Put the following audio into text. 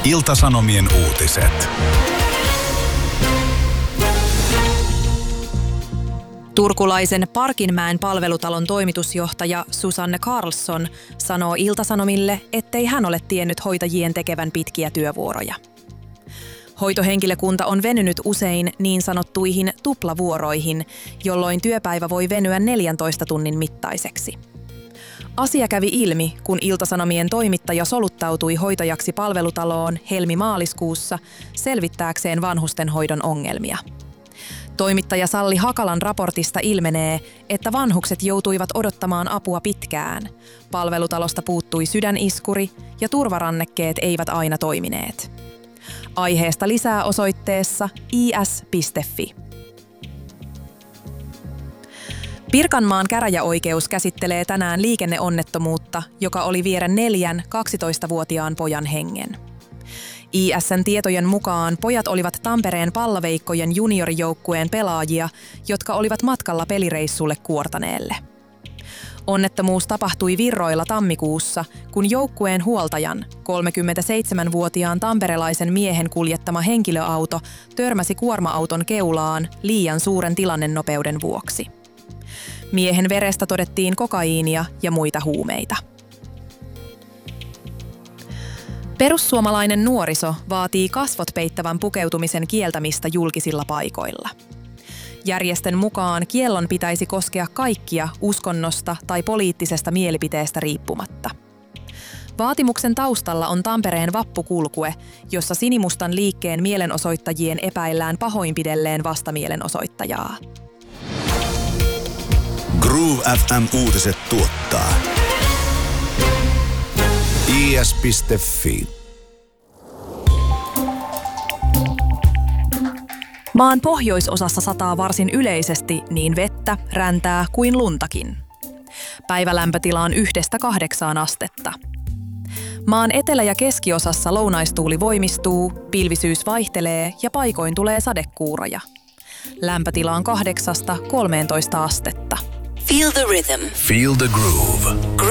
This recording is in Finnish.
Ilta-Sanomien uutiset. Turkulaisen Parkinmäen palvelutalon toimitusjohtaja Susanne Karlsson sanoo Ilta-Sanomille, ettei hän ole tiennyt hoitajien tekevän pitkiä työvuoroja. Hoitohenkilökunta on venynyt usein niin sanottuihin tuplavuoroihin, jolloin työpäivä voi venyä 14 tunnin mittaiseksi. Asia kävi ilmi, kun Ilta-Sanomien toimittaja soluttautui hoitajaksi palvelutaloon helmi-maaliskuussa selvittääkseen vanhustenhoidon ongelmia. Toimittaja Salli Hakalan raportista ilmenee, että vanhukset joutuivat odottamaan apua pitkään. Palvelutalosta puuttui sydäniskuri ja turvarannekkeet eivät aina toimineet. Aiheesta lisää osoitteessa is.fi. Pirkanmaan käräjäoikeus käsittelee tänään liikenneonnettomuutta, joka oli viedä 4 12-vuotiaan pojan hengen. IS:n tietojen mukaan pojat olivat Tampereen Pallaveikkojen juniorijoukkueen pelaajia, jotka olivat matkalla pelireissulle Kuortaneelle. Onnettomuus tapahtui Virroilla tammikuussa, kun joukkueen huoltajan, 37-vuotiaan tamperelaisen miehen kuljettama henkilöauto törmäsi kuorma-auton keulaan liian suuren tilannenopeuden vuoksi. Miehen verestä todettiin kokaiinia ja muita huumeita. Perussuomalainen nuoriso vaatii kasvot peittävän pukeutumisen kieltämistä julkisilla paikoilla. Järjestön mukaan kiellon pitäisi koskea kaikkia uskonnosta tai poliittisesta mielipiteestä riippumatta. Vaatimuksen taustalla on Tampereen vappukulkue, jossa sinimustan liikkeen mielenosoittajien epäillään pahoinpidelleen vastamielenosoittajaa. Groove FM uutiset tuottaa is.fi. Maan pohjoisosassa sataa varsin yleisesti niin vettä, räntää kuin luntakin. Päivälämpötila on 1–8 astetta. Maan etelä- ja keskiosassa lounaistuuli voimistuu, pilvisyys vaihtelee ja paikoin tulee sadekuuroja. Lämpötila on 8–13 astetta. Feel the rhythm. Feel the groove.